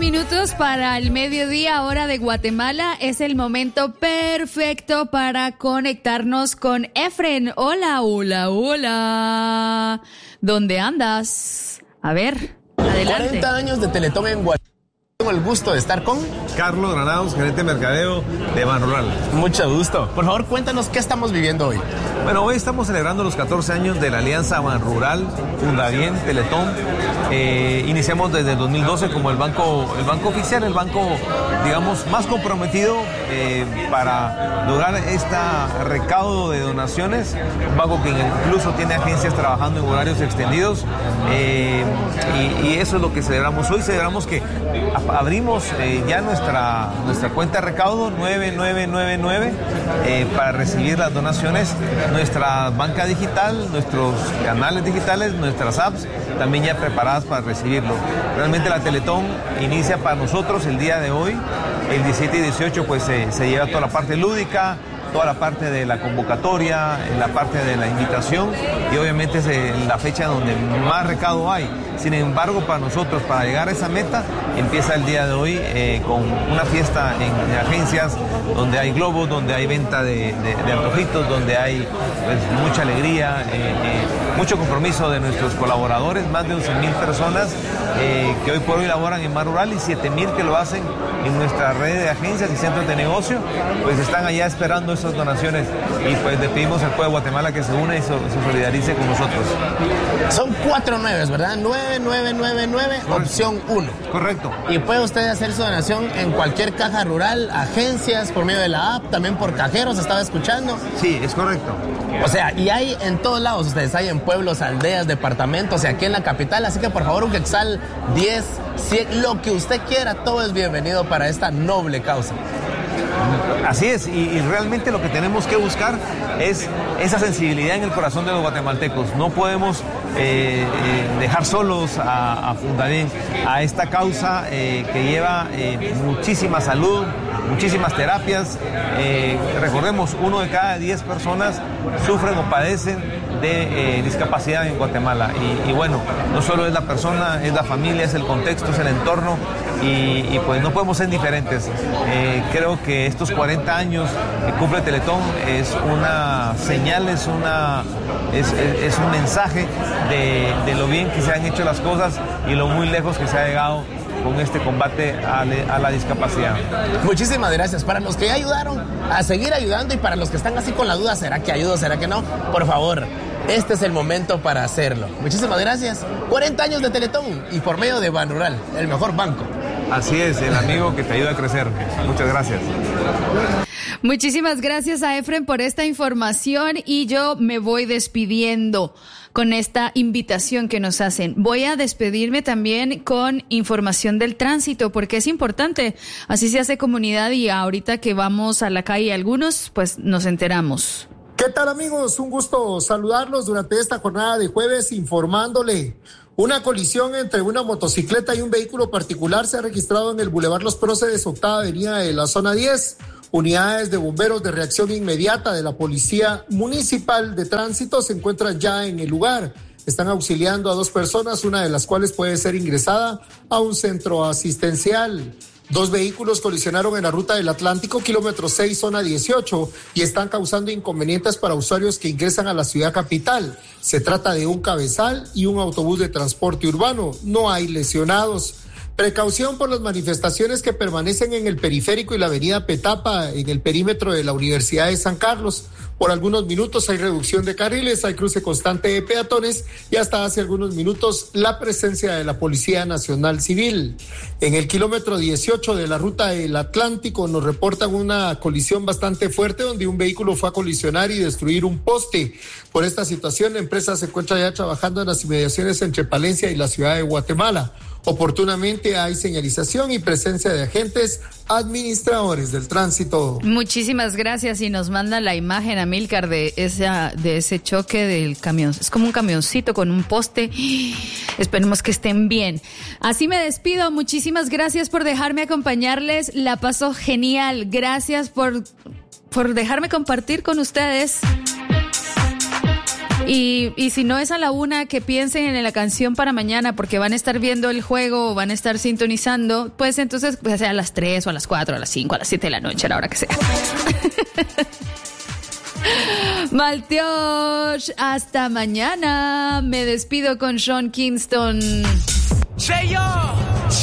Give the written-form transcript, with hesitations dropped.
minutos para el mediodía, hora de Guatemala. Es el momento perfecto para conectarnos con Efren. Hola, hola, hola. ¿Dónde andas? A ver, adelante. 40 años de Teletón en Guatemala. Tengo el gusto de estar con Carlos Granados, gerente de mercadeo de Banrural. Mucho gusto. Por favor, cuéntanos qué estamos viviendo hoy. Bueno, hoy estamos celebrando los 14 años de la Alianza Banrural, Fundabien, Teletón. Iniciamos desde el 2012 como el banco oficial, el banco, digamos, más comprometido para lograr este recaudo de donaciones. Un banco que incluso tiene agencias trabajando en horarios extendidos. Y eso es lo que celebramos hoy. Celebramos que abrimos ya nuestra cuenta de recaudo 9999 para recibir las donaciones, nuestra banca digital, nuestros canales digitales, nuestras apps también ya preparadas para recibirlo. Realmente la Teletón inicia para nosotros el día de hoy, el 17 y 18 pues se lleva toda la parte lúdica, toda la parte de la convocatoria, la parte de la invitación y obviamente es la fecha donde más recaudo hay. Sin embargo, para nosotros, para llegar a esa meta, empieza el día de hoy con una fiesta en agencias donde hay globos, donde hay venta de antojitos, donde hay pues, mucha alegría, mucho compromiso de nuestros colaboradores, más de 11,000 personas que hoy por hoy laboran en Banrural y 7,000 que lo hacen en nuestra red de agencias y centros de negocio, pues están allá esperando esas donaciones y pues le pedimos al pueblo de Guatemala que se una y se solidarice con nosotros. Son 4 nueves, ¿verdad? 9999, opción 1. Correcto. Y puede usted hacer su donación en cualquier caja rural, agencias, por medio de la app, también por cajeros, estaba escuchando. Sí, es correcto. O sea, y hay en todos lados, ustedes hay en pueblos, aldeas, departamentos y aquí en la capital, así que por favor un quetzal, 10, 100, lo que usted quiera, todo es bienvenido para esta noble causa. Así es, y realmente lo que tenemos que buscar es esa sensibilidad en el corazón de los guatemaltecos. No podemos dejar solos a Fundabien, a esta causa que lleva muchísima salud, muchísimas terapias. Recordemos, 1 de cada 10 personas sufren o padecen de discapacidad en Guatemala. Y bueno, no solo es la persona, es la familia, es el contexto, es el entorno. Y pues no podemos ser indiferentes. Creo que estos 40 años que cumple Teletón es una señal, es un mensaje de lo bien que se han hecho las cosas y lo muy lejos que se ha llegado con este combate a la discapacidad. Muchísimas gracias. Para los que ya ayudaron, a seguir ayudando, y para los que están así con la duda, ¿será que ayudo, será que no? Por favor, este es el momento para hacerlo. Muchísimas gracias. 40 años de Teletón y por medio de Banrural, el mejor banco. Así es, el amigo que te ayuda a crecer. Muchas gracias. Muchísimas gracias a Efren por esta información y yo me voy despidiendo con esta invitación que nos hacen. Voy a despedirme también con información del tránsito porque es importante. Así se hace comunidad y ahorita que vamos a la calle algunos, pues nos enteramos. ¿Qué tal, amigos? Un gusto saludarlos durante esta jornada de jueves informándole. Una colisión entre una motocicleta y un vehículo particular se ha registrado en el Boulevard Los Próceres, octava avenida de la zona 10. Unidades de bomberos de reacción inmediata de la Policía Municipal de Tránsito se encuentran ya en el lugar. Están auxiliando a 2 personas, una de las cuales puede ser ingresada a un centro asistencial. 2 vehículos colisionaron en la ruta del Atlántico, kilómetro 6, zona 18, y están causando inconvenientes para usuarios que ingresan a la ciudad capital. Se trata de un cabezal y un autobús de transporte urbano. No hay lesionados. Precaución por las manifestaciones que permanecen en el periférico y la avenida Petapa en el perímetro de la Universidad de San Carlos. Por algunos minutos hay reducción de carriles, hay cruce constante de peatones y hasta hace algunos minutos la presencia de la Policía Nacional Civil. En el kilómetro 18 de la ruta del Atlántico nos reportan una colisión bastante fuerte donde un vehículo fue a colisionar y destruir un poste. Por esta situación, la empresa se encuentra ya trabajando en las inmediaciones entre Palencia y la ciudad de Guatemala. Oportunamente hay señalización y presencia de agentes administradores del tránsito. Muchísimas gracias y nos manda la imagen, Amílcar, de ese choque del camión. Es como un camioncito con un poste. Esperemos que estén bien. Así me despido. Muchísimas gracias por dejarme acompañarles. La paso genial. Gracias por dejarme compartir con ustedes. Y si no es a la 1, que piensen en la canción para mañana, porque van a estar viendo el juego o van a estar sintonizando, pues entonces pues sea a las 3 o a las 4, a las 5, a las 7 de la noche, a la hora que sea. Maltiosh, hasta mañana. Me despido con Sean Kingston.